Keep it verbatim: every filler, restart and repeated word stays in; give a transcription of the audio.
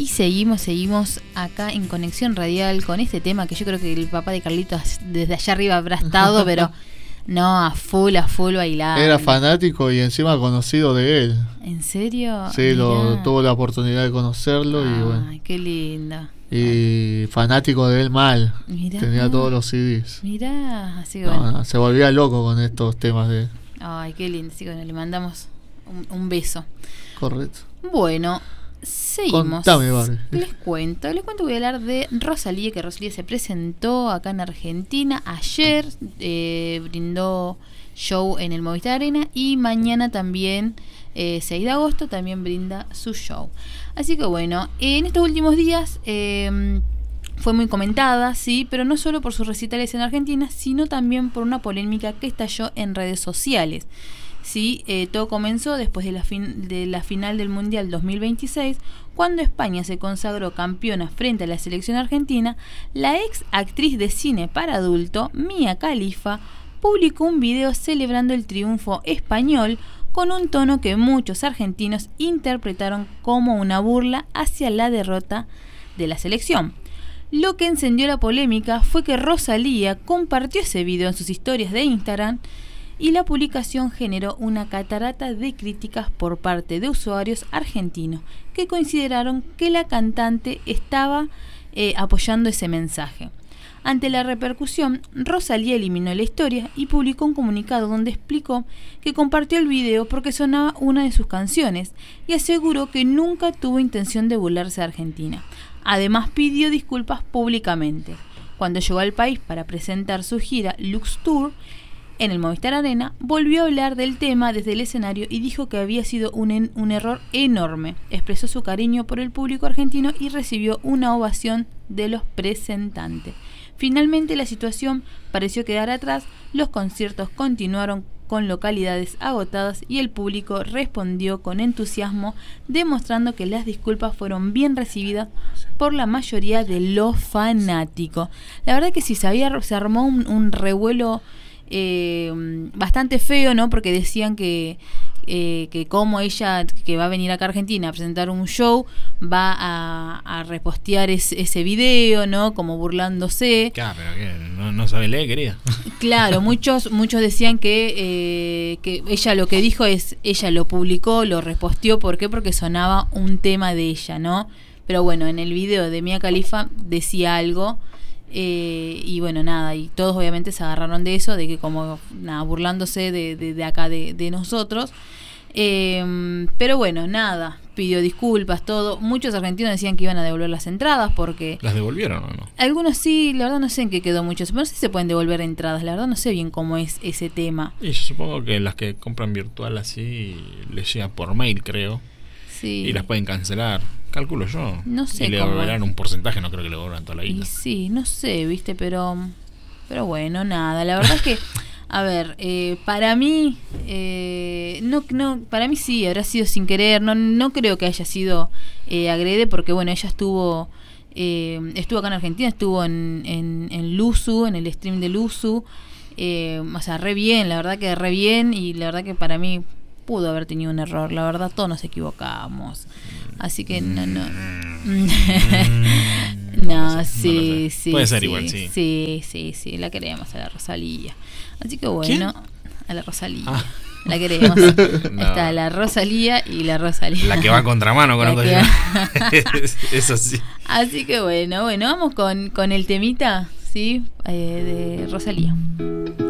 Y seguimos, seguimos acá en Conexión Radial con este tema que yo creo que el papá de Carlitos desde allá arriba habrá estado, pero no, a full, a full bailando. Era fanático y encima conocido de él. ¿En serio? Sí, lo, tuvo la oportunidad de conocerlo. Ay, y bueno. Ay, qué lindo. Y Ay. fanático de él mal. Mirá, tenía todos los C Ds. Mirá, así que no, bueno. no, se volvía loco con estos temas de él. Ay, qué lindo. Así que bueno, le mandamos un, un beso. Correcto. Bueno, seguimos. Contame, Barbie. Les cuento, les cuento, voy a hablar de Rosalía, que Rosalía se presentó acá en Argentina ayer, eh, brindó show en el Movistar Arena y mañana también, eh, seis de agosto, también brinda su show. Así que bueno, en estos últimos días eh, fue muy comentada, sí, pero no solo por sus recitales en Argentina, sino también por una polémica que estalló en redes sociales. Sí, eh, todo comenzó después de la, fin, de la final del Mundial dos mil veintiséis, cuando España se consagró campeona frente a la selección argentina. La ex actriz de cine para adulto, Mia Khalifa, publicó un video celebrando el triunfo español con un tono que muchos argentinos interpretaron como una burla hacia la derrota de la selección. Lo que encendió la polémica fue que Rosalía compartió ese video en sus historias de Instagram, y la publicación generó una catarata de críticas por parte de usuarios argentinos que consideraron que la cantante estaba eh, apoyando ese mensaje. Ante la repercusión, Rosalía eliminó la historia y publicó un comunicado donde explicó que compartió el video porque sonaba una de sus canciones y aseguró que nunca tuvo intención de burlarse de Argentina. Además, pidió disculpas públicamente. Cuando llegó al país para presentar su gira Lux Tour en el Movistar Arena, volvió a hablar del tema desde el escenario y dijo que había sido un, en, un error enorme. Expresó su cariño por el público argentino y recibió una ovación de los presentantes. Finalmente la situación pareció quedar atrás, los conciertos continuaron con localidades agotadas y el público respondió con entusiasmo, demostrando que las disculpas fueron bien recibidas por la mayoría de los fanáticos. La verdad que sí, se, había, se armó un, un revuelo Eh, bastante feo, ¿no? Porque decían que eh, que como ella, que va a venir acá a Argentina a presentar un show, va a, a repostear es, ese video, ¿no? Como burlándose. Claro, pero que no, no sabe leer, querida. Claro, muchos muchos decían que eh, que ella lo que dijo es, ella lo publicó, lo reposteó, ¿por qué? Porque sonaba un tema de ella, ¿no? Pero bueno, en el video de Mia Khalifa decía algo. Eh, y bueno, nada, y todos obviamente se agarraron de eso, de que como nada, burlándose de, de, de acá de, de nosotros. Eh, pero bueno, nada, pidió disculpas, todo. Muchos argentinos decían que iban a devolver las entradas porque... ¿Las devolvieron o no? Algunos sí, la verdad no sé en qué quedó mucho. Pero no sé si se pueden devolver entradas, la verdad no sé bien cómo es ese tema. Y yo supongo que las que compran virtual así les llegan por mail, creo. Sí. Y las pueden cancelar. Calculo yo. No sé. Y le devolverán un porcentaje, no creo que le devuelvan toda la isla. Y sí, no sé, viste, pero pero bueno, nada. La verdad es que, a ver, eh, para mí, eh, no, no, para mí sí, habrá sido sin querer. No, no creo que haya sido eh, agrede, porque bueno, ella estuvo, eh, estuvo acá en Argentina, estuvo en, en, en Luzu, en el stream de Luzu, eh, o sea, re bien, la verdad que re bien, y la verdad que para mí pudo haber tenido un error, la verdad todos nos equivocamos. Así que no, no. No, sí, no sí. Puede ser sí, igual, sí. Sí, sí, sí, la queremos a la Rosalía. Así que bueno, ¿quién? A la Rosalía. Ah. La queremos. No. Está la Rosalía y la Rosalía. La que va a contramano con La algo que de... va- Eso sí. Así que bueno, bueno, vamos con, con el temita, ¿sí? Eh, de Rosalía.